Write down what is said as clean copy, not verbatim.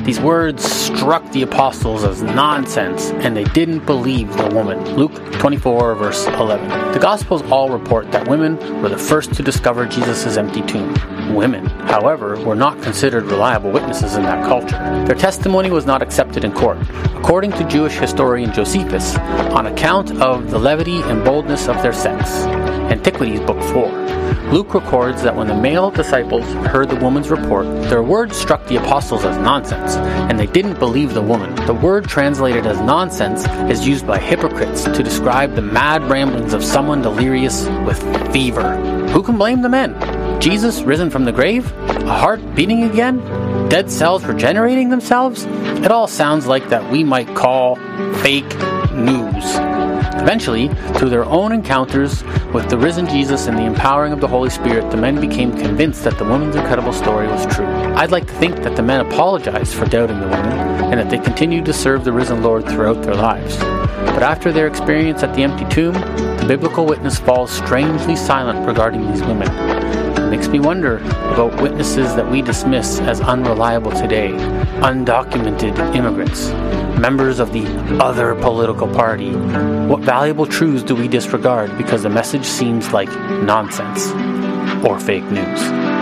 These words struck the apostles as nonsense, and they didn't believe the woman. Luke 24, verse 11. The Gospels all report that women were the first to discover Jesus' empty tomb. Women, however, were not considered reliable witnesses in that culture. Their testimony was not accepted in court. According to Jewish historian Josephus, on account of the levity and boldness of their sex. Antiquities, Book 4. Luke records that when the male disciples heard the woman's report, their words struck the apostles as nonsense, and they didn't believe the woman. The word translated as nonsense is used by hypocrites to describe the mad ramblings of someone delirious with fever. Who can blame the men? Jesus risen from the grave? A heart beating again? Dead cells regenerating themselves? It all sounds like that we might call fake news. Eventually, through their own encounters with the risen Jesus and the empowering of the Holy Spirit, the men became convinced that the woman's incredible story was true. I'd like to think that the men apologized for doubting the woman, and that they continued to serve the risen Lord throughout their lives. But after their experience at the empty tomb, the biblical witness falls strangely silent regarding these women. It makes me wonder about witnesses that we dismiss as unreliable today, undocumented immigrants, members of the other political party. What valuable truths do we disregard because the message seems like nonsense or fake news?